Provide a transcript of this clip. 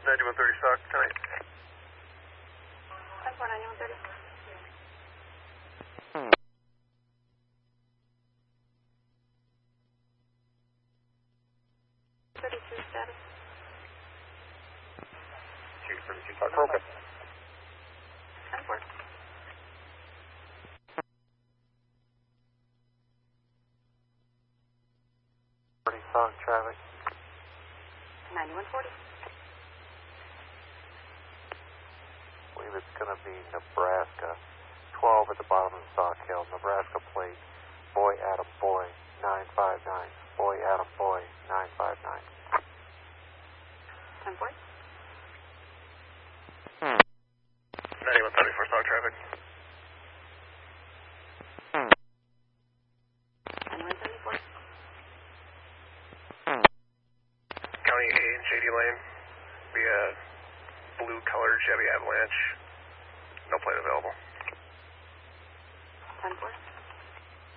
9130 stock tonight. 9130. 32 status. 232 stock broken. 10-4. Stock traffic. 9140. I believe it's going to be Nebraska. 12 at the bottom of the stock hill. Nebraska plate. Boy Adam Boy 959. Boy Adam Boy 959. 10-4. 9134 stock traffic. 9174. County 8 and Shady Lane. Be a blue colored Chevy Avalanche. No plate available. 10-4.